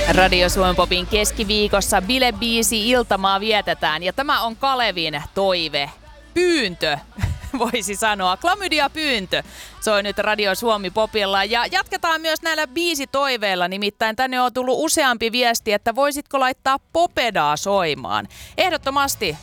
Radio Suomen Popin keskiviikossa bilebiisi iltamaa vietetään ja tämä on Kalevin toive. Pyyntö, voisi sanoa. Klamydia-pyyntö soi nyt Radio Suomi Popilla. Ja jatketaan myös näillä biisitoiveilla, nimittäin tänne on tullut useampi viesti, että voisitko laittaa Popedaa soimaan. Ehdottomasti